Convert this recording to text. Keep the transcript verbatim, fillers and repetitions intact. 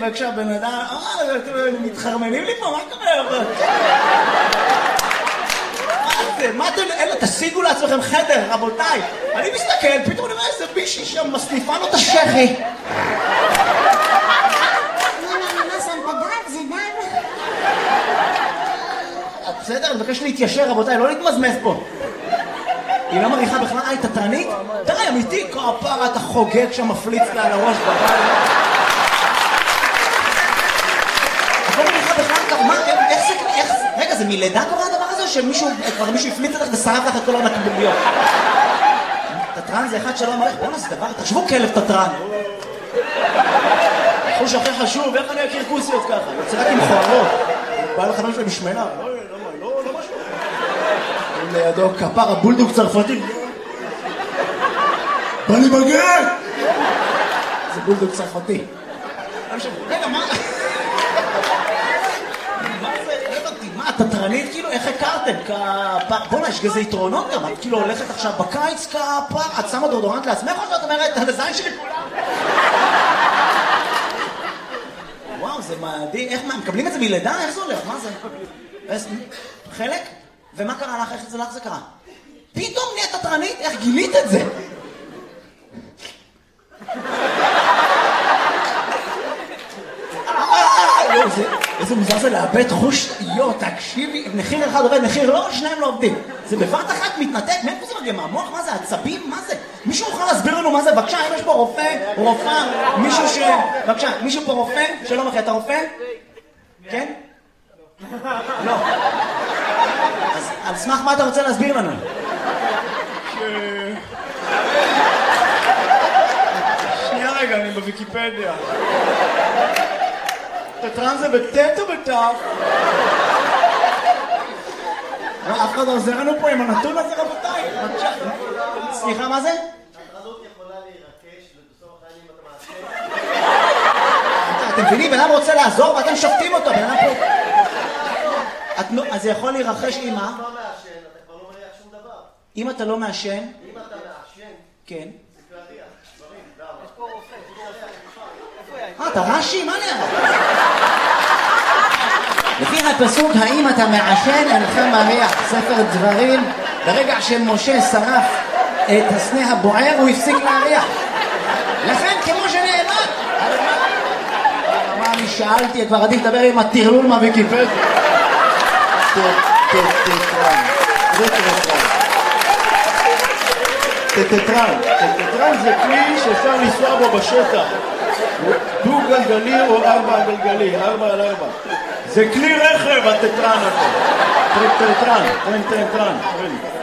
וכשהבן אדם, אה, אתם מתחרמנים לי פה, מה קורה? מה זה? מה אתם, אלה, תשיגו לעצמכם חדר, רבותיי. אני מסתכל, פתאום אני רואה איזה מישהי שם מסניפה לו את השכי. בסדר, אני מבקש להתיישר, רבותיי, לא להתמזמז פה. היא לא מריחה בכלל, אה, היא תתרנית? די, אמיתי, כפרה, אתה חוגג שם מפליץ לה על הראש בבית. את לא מריחה בכלל, מה, איך זה, איך זה, רגע, זה מלידה קורה הדבר הזה, שמישהו, כבר מישהו הפליץ לך ושרף לך את כל הנקביליות? תתרן זה אחד שלא מריח, בואו נעשה דבר, תחשבו כלב תתרן. חוש הכי חשוב, איך אני אכיר כוסיות ככה? יוצא רק עם חוערות. בא לך משהו משמנה. לידו כפר הבולדוג צרפתי. בא לי בגט! זה בולדוג צרפתי. רגע, מה? מה זה? לא הבנתי, מה, תתרנית כאילו? איך הכרתם? כפר... בוא'נה, יש כזה יתרונות גם. את כאילו הולכת עכשיו בקיץ כפר, את שמה דורדורנט לעצמך או שאת אומרת, על הזין שלי כולם? וואו, זה מדהים. איך מה, מקבלים את זה מלידה? איך זה הולך? מה זה? חלק? ומה קרה לך? איך זה לך זה קרה? פתאום נהיית תתרנית? איך גילית את זה? איזה מוזר זה לאבד חוש, יו, תקשיבי, מחיר אחד עובד, מחיר לא, שניים לא עובדים. זה בבת אחת מתנתק, מאיפה זה מגיע? מהמוח? מה זה? עצבים? מה זה? מישהו יכול להסביר לנו מה זה? בבקשה, אם יש פה רופא, רופאה, מישהו ש... בבקשה, מישהו פה רופא? שלום אחי, אתה רופא? כן? לא. אז על סמך מה אתה רוצה להסביר לנו? ש... שנייה רגע, אני בוויקיפדיה. תתרן זה בטט או בטף? אף אחד לא עוזר לנו פה עם הנתון הזה, רבותיי. סליחה, מה זה? התרנות יכולה להירקש ובסוף החיים אתה מעשה. אתם מבינים, בן אדם רוצה לעזור ואתם שופטים אותו, בן אדם פה... אז זה יכול להירחש עם מה? אם אתה לא מעשן, אתה כבר לא מריח שום דבר. אם אתה לא מעשן? אם אתה מעשן, כן. זה להריח. דברים, למה? יש פה רופא, אה, אתה רש"י? מה נראה? לפי הפסוק, האם אתה מעשן אינך מריח, ספר דברים, ברגע שמשה שרף את הסנה הבוער, הוא הפסיק להריח. לכן, כמו שנאמר, מה אני שאלתי, כבר עדיף לדבר עם הטרלול מהוויקיפדיה. תתרן. זה תתרן. תתרן. תתרן זה כלי שאפשר לנסוע בו בשטח. דו גלגלי או ארבע גלגלי, ארבע על ארבע. זה כלי רכב, התתרן הזה. תתרן, תתרן, תתרן.